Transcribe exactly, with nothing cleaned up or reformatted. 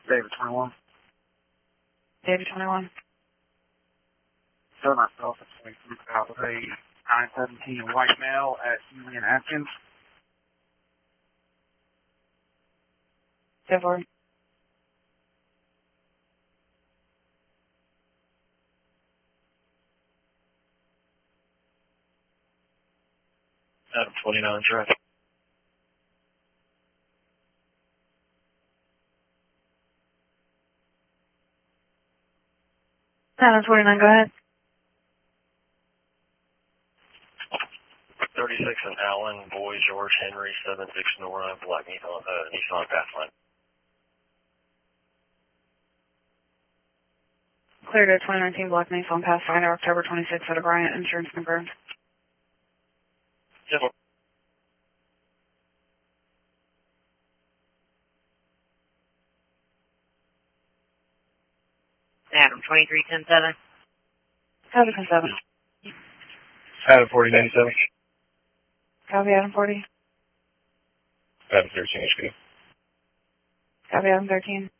David twenty-one. David twenty-one. Show myself at twenty-three out of a nine seventeen white male at Union Atkins. Go for it. Adam twenty-nine, traffic. Adam twenty-nine, go ahead. thirty-six and Allen, Boy, George, Henry, seven six Nora, Black Nissan, uh, Nissan Pathfinder. Clear to twenty nineteen Black Nissan Pathfinder, October twenty-sixth at Bryant, insurance confirmed. Yes, sir. Adam twenty-three ten seven. Copy ten seven. Adam forty ninety-seven. Copy Adam forty. Adam thirteen H P. Copy Adam thirteen.